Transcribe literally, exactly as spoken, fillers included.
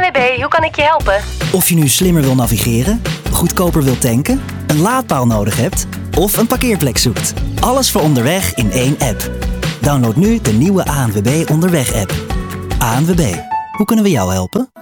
W B, hoe kan ik je helpen? Of je nu slimmer wil navigeren, goedkoper wilt tanken, een laadpaal nodig hebt of een parkeerplek zoekt. Alles voor onderweg in één app. Download nu de nieuwe A N W B Onderweg-app. A N W B, hoe kunnen we jou helpen?